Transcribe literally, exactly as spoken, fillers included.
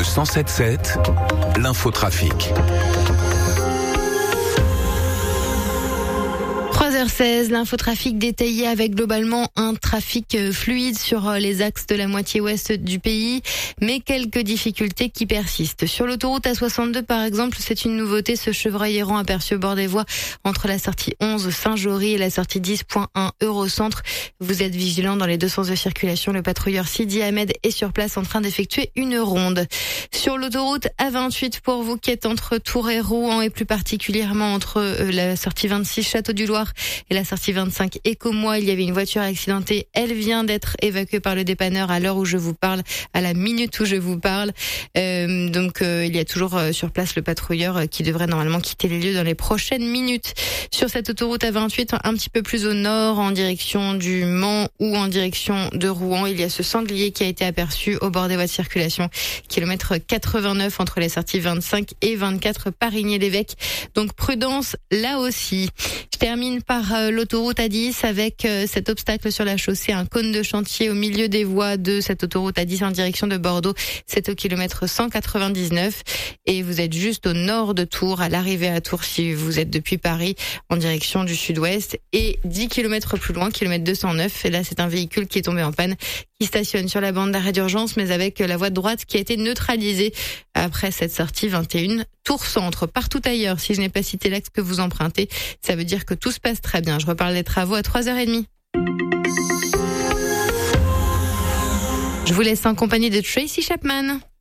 cent sept sept, l'infotrafic. trois heures seize, l'infotrafic détaillé avec globalement un trafic fluide sur les axes de la moitié ouest du pays, mais quelques difficultés qui persistent. Sur l'autoroute A soixante-deux, par exemple, c'est une nouveauté, ce chevreuil errant aperçu au bord des voies entre la sortie onze Saint-Jory et la sortie dix point un Eurocentre. Vous êtes vigilant dans les deux sens de circulation. Le patrouilleur Sidi Ahmed est sur place en train d'effectuer une ronde. Sur l'autoroute A vingt-huit, pour vous qui êtes entre Tours et Rouen et plus particulièrement entre la sortie vingt-six Château-du-Loir et la sortie vingt-cinq Écomois, il y avait une voiture accidentée. Elle vient d'être évacuée par le dépanneur à l'heure où je vous parle, à la minute où je vous parle. Euh, donc euh, il y a toujours euh, sur place le patrouilleur euh, qui devrait normalement quitter les lieux dans les prochaines minutes. Sur cette autoroute A vingt-huit, un petit peu plus au nord, en direction du Mans ou en direction de Rouen, il y a ce sanglier qui a été aperçu au bord des voies de circulation, kilomètre quatre-vingt-neuf entre les sorties vingt-cinq et vingt-quatre Parigné-l'Évêque. Donc prudence là aussi. Je termine par euh, l'autoroute A dix avec euh, cet obstacle sur la chaussée, un cône de chantier au milieu des voies de cette autoroute A dix en direction de Bordeaux. C'est au kilomètre cent quatre-vingt-dix-neuf et vous êtes juste au nord de Tours, à l'arrivée à Tours si vous êtes depuis Paris en direction du sud-ouest, et dix kilomètres plus loin, kilomètre deux cent neuf. Et là, c'est un véhicule qui est tombé en panne, qui stationne sur la bande d'arrêt d'urgence, mais avec la voie de droite qui a été neutralisée après cette sortie vingt et un Tours Centre. Partout ailleurs, si je n'ai pas cité l'axe que vous empruntez, ça veut dire que tout se passe très bien. Je reparle des travaux à trois heures trente. Je vous laisse en compagnie de Tracy Chapman.